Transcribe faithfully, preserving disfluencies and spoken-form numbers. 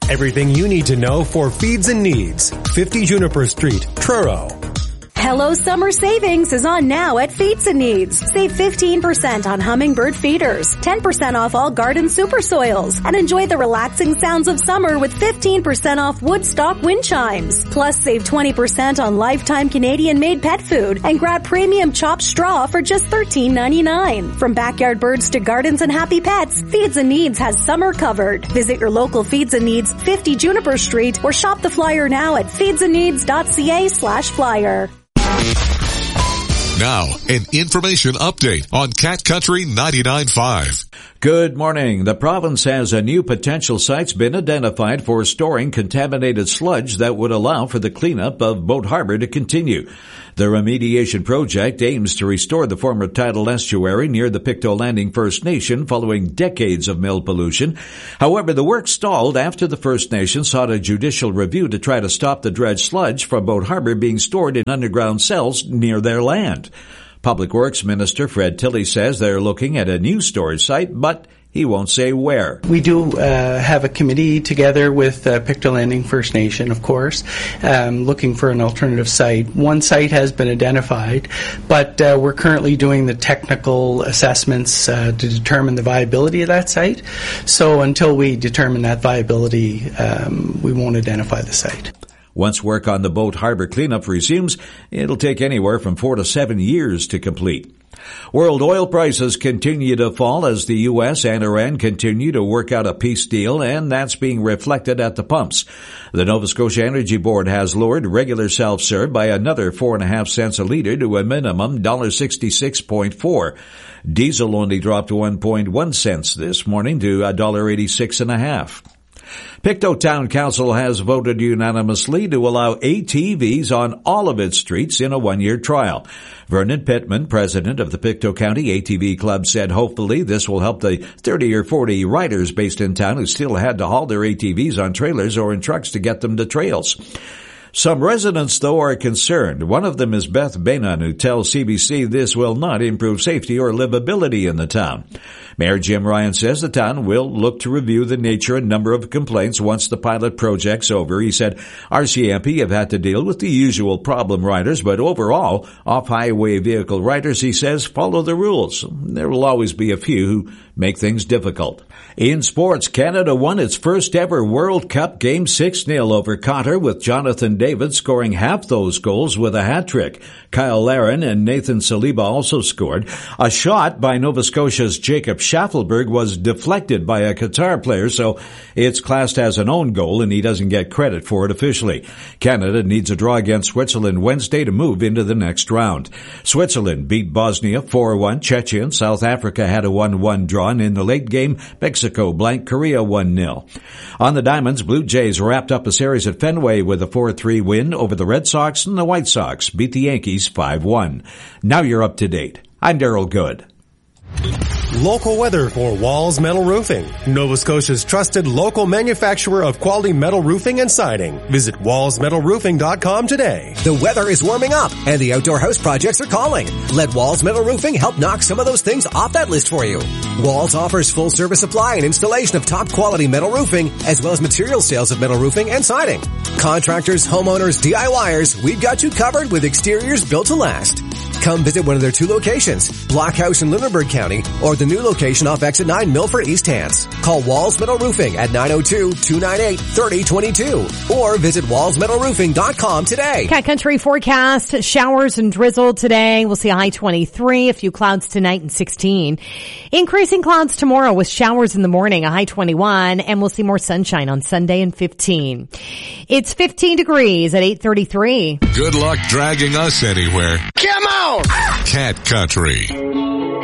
Everything you need to know for feeds and needs. fifty Juniper Street, Truro. Hello Summer Savings is on now at Feeds and Needs. Save fifteen percent on hummingbird feeders, ten percent off all garden super soils, and enjoy the relaxing sounds of summer with fifteen percent off Woodstock wind chimes. Plus save twenty percent on Lifetime Canadian-made pet food and grab premium chopped straw for just thirteen ninety-nine. From backyard birds to gardens and happy pets, Feeds and Needs has summer covered. Visit your local Feeds and Needs, fifty Juniper Street, or shop the flyer now at feedsandneeds.ca slash flyer. Now, an information update on Cat Country ninety-nine point five. Good morning. The province has a new potential sites been identified for storing contaminated sludge that would allow for the cleanup of Boat Harbor to continue. The remediation project aims to restore the former tidal estuary near the Pictou Landing First Nation following decades of mill pollution. However, the work stalled after the First Nation sought a judicial review to try to stop the dredged sludge from Boat Harbor being stored in underground cells near their land. Public Works Minister Fred Tilley says they're looking at a new storage site, but he won't say where. We do uh, have a committee together with uh, Pictou Landing First Nation, of course, um, looking for an alternative site. One site has been identified, but uh, we're currently doing the technical assessments uh, to determine the viability of that site. So until we determine that viability, um, we won't identify the site. Once work on the Boat Harbor cleanup resumes, it'll take anywhere from four to seven years to complete. World oil prices continue to fall as the U S and Iran continue to work out a peace deal, and that's being reflected at the pumps. The Nova Scotia Energy Board has lowered regular self-serve by another four and a half cents a litre to a minimum one dollar sixty-six point four. Diesel only dropped one point one cents this morning to one dollar eighty-six and a half. Pictou Town Council has voted unanimously to allow A T Vs on all of its streets in a one-year trial. Vernon Pittman, president of the Pictou County A T V Club, said hopefully this will help the thirty or forty riders based in town who still had to haul their A T Vs on trailers or in trucks to get them to trails. Some residents, though, are concerned. One of them is Beth Bainan, who tells C B C this will not improve safety or livability in the town. Mayor Jim Ryan says the town will look to review the nature and number of complaints once the pilot project's over. He said R C M P have had to deal with the usual problem riders, but overall, off-highway vehicle riders, he says, follow the rules. There will always be a few who make things difficult. In sports, Canada won its first ever World Cup game six nil over Qatar, with Jonathan David scoring half those goals with a hat-trick. Kyle Larin and Nathan Saliba also scored. A shot by Nova Scotia's Jacob Schaffelberg was deflected by a Qatar player, so it's classed as an own goal and he doesn't get credit for it officially. Canada needs a draw against Switzerland Wednesday to move into the next round. Switzerland beat Bosnia four one. Czechia and South Africa had a one one draw, and in the late game, Mexico blanked Korea one nil. On the Diamonds, Blue Jays wrapped up a series at Fenway with a four three win over the Red Sox, and the White Sox beat the Yankees five one. Now you're up to date. I'm Daryl Good. Local weather for Walls Metal Roofing, Nova Scotia's trusted local manufacturer of quality metal roofing and siding. Visit walls metal roofing dot com today. The weather is warming up and the outdoor house projects are calling. Let Walls Metal Roofing help knock some of those things off that list for you. Walls offers full service supply and installation of top quality metal roofing, as well as material sales of metal roofing and siding. Contractors, homeowners, DIYers, we've got you covered with exteriors built to last. Come visit one of their two locations, Blockhouse in Lunenburg County, or the new location off Exit nine, Milford East Hants. Call Walls Metal Roofing at nine oh two, two nine eight, three oh two two or visit walls metal roofing dot com today. Cat Country forecast, showers and drizzle today. We'll see a high twenty-three, a few clouds tonight and sixteen. Increasing clouds tomorrow with showers in the morning, a high twenty-one, and we'll see more sunshine on Sunday and fifteen. It's fifteen degrees at eight thirty-three. Good luck dragging us anywhere. Come on! Cat Country.